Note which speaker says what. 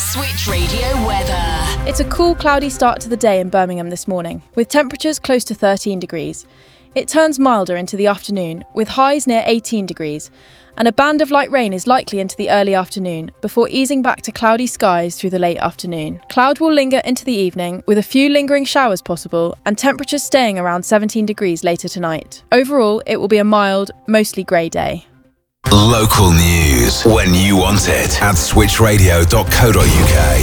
Speaker 1: Switch Radio weather.
Speaker 2: It's a cool, cloudy start to the day in Birmingham this morning, with temperatures close to 13 degrees. It turns milder into the afternoon, with highs near 18 degrees, and a band of light rain is likely into the early afternoon, before easing back to cloudy skies through the late afternoon. Cloud will linger into the evening, with a few lingering showers possible, and temperatures staying around 17 degrees later tonight. Overall, it will be a mild, mostly grey day.
Speaker 3: Local news when you want it at switchradio.co.uk.